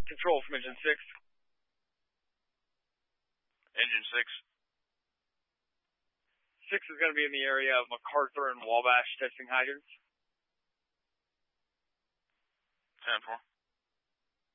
Control from Engine 6. Engine 6. 6 is going to be in the area of MacArthur and Wabash testing hydrants. 10-4.